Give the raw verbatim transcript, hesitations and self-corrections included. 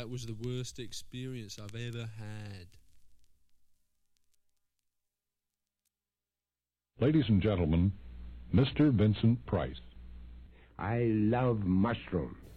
that was the worst experience I've ever had. Ladies and gentlemen, Mister Vincent Price. I love mushrooms.